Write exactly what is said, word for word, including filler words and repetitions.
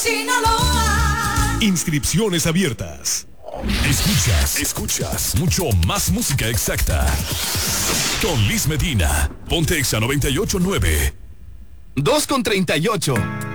Sinaloa. Inscripciones abiertas. Escuchas, escuchas mucho más música exacta. Con Liz Medina, Ponte Exa noventa y ocho punto nueve. dos con treinta y ocho.